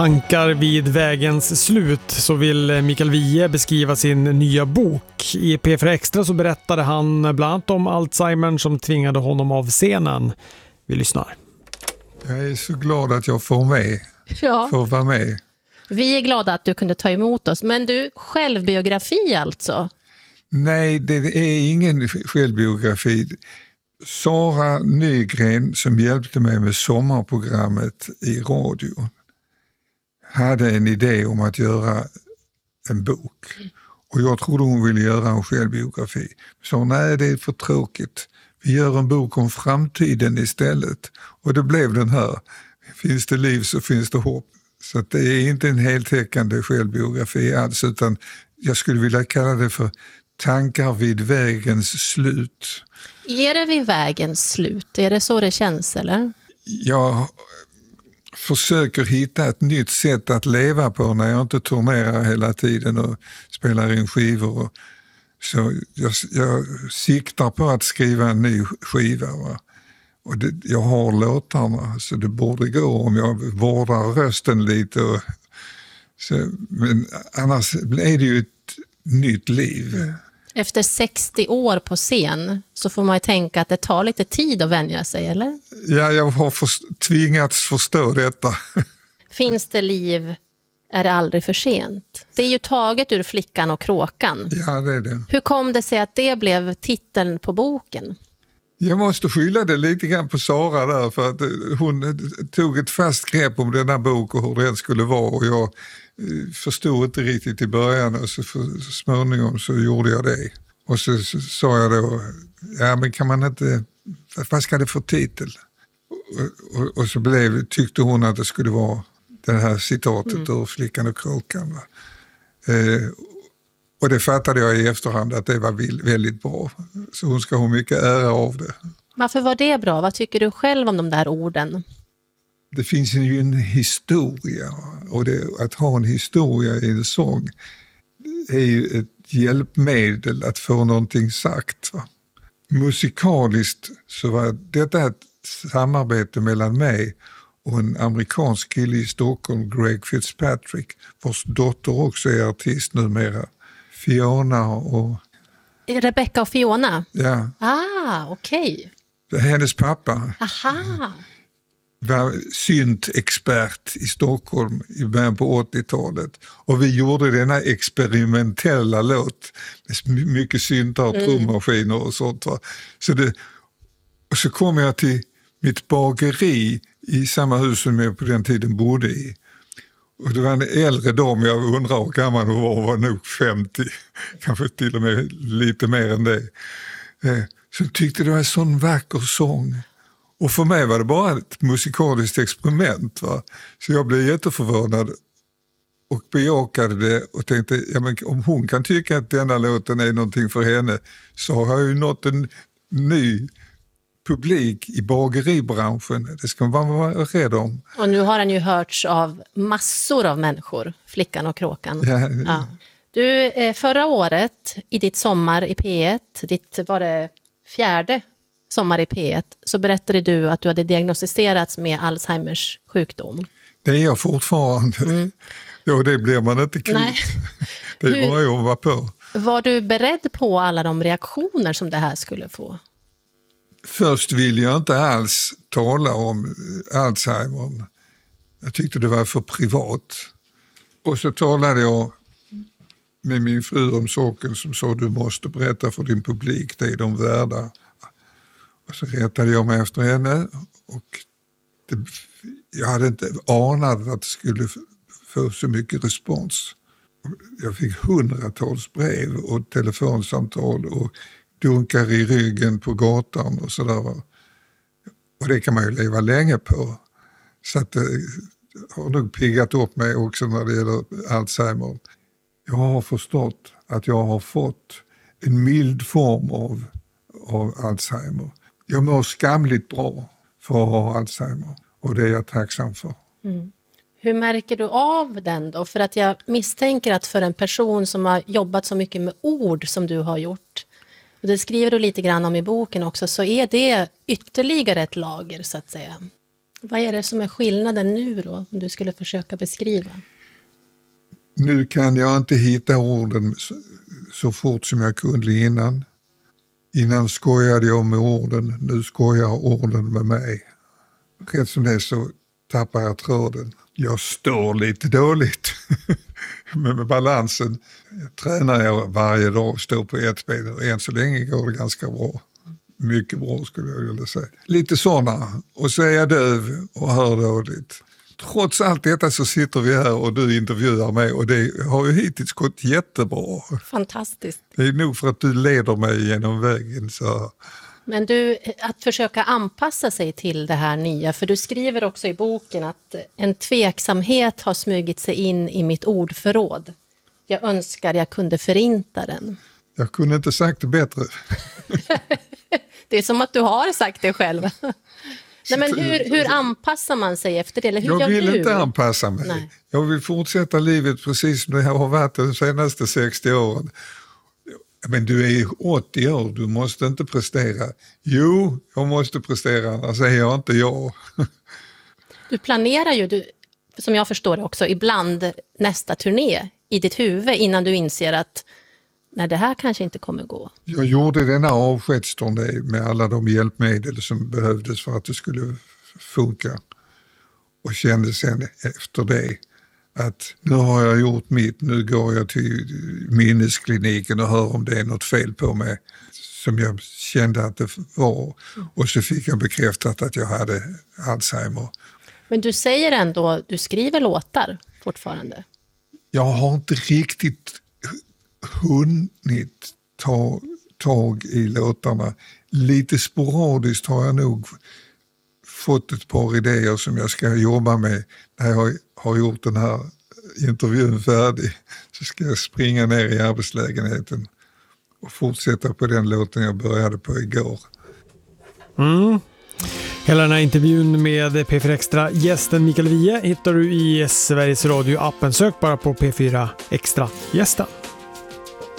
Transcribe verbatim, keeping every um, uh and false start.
Ankar vid vägens slut så vill Mikael Wiehe beskriva sin nya bok. I P fyra Extra så berättade han bland annat om Alzheimer som tvingade honom av scenen. Vi lyssnar. Jag är så glad att jag får med. Ja. Får vara med. Vi är glada att du kunde ta emot oss. Men du, självbiografi alltså? Nej, det är ingen självbiografi. Sara Nygren som hjälpte mig med sommarprogrammet i radio hade en idé om att göra en bok. Och jag trodde hon ville göra en självbiografi. Så nej, det är för tråkigt. Vi gör en bok om framtiden istället. Och det blev den här. Finns det liv så finns det hopp. Så att det är inte en heltäckande självbiografi alls, utan jag skulle vilja kalla det för tankar vid vägens slut. Är det vid vägens slut? Är det så det känns, eller? Jag försöker hitta ett nytt sätt att leva på när jag inte turnerar hela tiden och spelar in skivor. Så jag, jag siktar på att skriva en ny skiva. Va? Och det, jag har låtarna så det borde gå om jag vårdar rösten lite. Och, så, men annars är det ju ett nytt liv. Efter sextio år på scen så får man ju tänka att det tar lite tid att vänja sig, eller? Ja, jag har för, tvingats förstå detta. Finns det liv är det aldrig för sent. Det är ju taget ur Flickan och kråkan. Ja, det är det. Hur kom det sig att det blev titeln på boken? Jag måste skylla det lite grann på Sara där, för att hon tog ett fast grepp om den här boken och hur den skulle vara, och jag förstod inte riktigt i början, och så, för, så småningom så gjorde jag det. Och så, så sa jag då, ja men kan man inte, vad ska det för titel? Och, och, och så blev, tyckte hon att det skulle vara det här citatet mm. ur Flickan och kråkan. Va? Eh, och det fattade jag i efterhand att det var väldigt bra. Så hon ska ha mycket ära av det. Varför var det bra? Vad tycker du själv om de där orden? Det finns ju en historia, och det, att ha en historia i en sång är ju ett hjälpmedel att få någonting sagt. Va? Musikaliskt så var detta ett samarbete mellan mig och en amerikansk kille i Stockholm, Greg Fitzpatrick, vars dotter också är artist numera, Fiona och... Rebecca och Fiona? Ja. Ah, okej. Okay. Hennes pappa. Aha. Var syntexpert i Stockholm i början på åttiotalet. Och vi gjorde denna experimentella låt med mycket syntar och trummaskiner och sånt. Va? Så det, och så kom jag till mitt bageri i samma hus som jag på den tiden bodde i. Och det var en äldre dam, jag undrar hur gammal hon var, var nog femtio, kanske till och med lite mer än det. Så tyckte det var en sån vacker sång. Och för mig var det bara ett musikaliskt experiment. Va? Så jag blev jätteförvånad och bejakade det och tänkte, ja, men om hon kan tycka att denna låten är någonting för henne, så har jag ju nått en ny publik i bageribranschen. Det ska man vara rädd om. Och nu har den ju hörts av massor av människor, Flickan och kråkan. Ja. Ja. Du, förra året i ditt sommar i P ett, ditt var det fjärde sommar i P ett, så berättade du att du hade diagnostiserats med Alzheimers sjukdom. Det är jag fortfarande. Mm. Ja, det blir man inte kvitt. Nej. Det är bara jag var på. Var du beredd på alla de reaktioner som det här skulle få? Först ville jag inte alls tala om Alzheimer. Jag tyckte det var för privat. Och så talade jag med min fru om saken som sa, du måste berätta för din publik, det är de värda. Och så rättade jag mig efter henne, och det, jag hade inte anat att det skulle få så mycket respons. Jag fick hundratals brev och telefonsamtal och dunkar i ryggen på gatan och sådär. Och det kan man ju leva länge på. Så att det har nog piggat upp mig också när det gäller Alzheimer. Jag har förstått att jag har fått en mild form av, av Alzheimer. Jag mår skamligt bra för att ha Alzheimer, och det är jag tacksam för. Mm. Hur märker du av den då? För att jag misstänker att för en person som har jobbat så mycket med ord som du har gjort, och det skriver du lite grann om i boken också, så är det ytterligare ett lager så att säga. Vad är det som är skillnaden nu då, om du skulle försöka beskriva? Nu kan jag inte hitta orden så, så fort som jag kunde innan. Innan skojade jag med orden, nu skojar orden med mig. Rätt som det så tappar jag tråden. Jag står lite dåligt men med balansen. Jag tränar jag varje dag, står på ett ben och än så länge går det ganska bra. Mycket bra skulle jag vilja säga. Lite sådana. Och så är jag döv och hör dåligt. Trots allt detta så sitter vi här och du intervjuar mig och det har ju hittills gått jättebra. Fantastiskt. Det är nog för att du leder mig genom vägen. Så. Men du, att försöka anpassa sig till det här nya, för du skriver också i boken att en tveksamhet har smugit sig in i mitt ordförråd. Jag önskar jag kunde förinta den. Jag kunde inte sagt det bättre. Det är som att du har sagt det själv. Nej, men hur, hur anpassar man sig efter det? Eller hur jag gör vill du? inte anpassa mig. Nej. Jag vill fortsätta livet precis som det har varit de senaste sextio åren. Men du är åttio år, du måste inte prestera. Jo, jag måste prestera, annars är jag inte jag. Du planerar ju, du, som jag förstår det också, ibland nästa turné i ditt huvud innan du inser att nej, det här kanske inte kommer gå. Jag gjorde denna avskedsturné med alla de hjälpmedel som behövdes för att det skulle funka. Och kände sen efter det att nu har jag gjort mitt, nu går jag till minneskliniken och hör om det är något fel på mig som jag kände att det var. Och så fick jag bekräftat att jag hade Alzheimer. Men du säger ändå, du skriver låtar fortfarande. Jag har inte riktigt hunnit ta tag i låtarna. Lite sporadiskt har jag nog fått ett par idéer som jag ska jobba med när jag har gjort den här intervjun färdig. Så ska jag springa ner i arbetslägenheten och fortsätta på den låten jag började på igår. Mm. Hela den här intervjun med P fyra Extra-gästen Mikael Wiehe hittar du i Sveriges Radio-appen. Sök bara på P fyra Extra-gästen.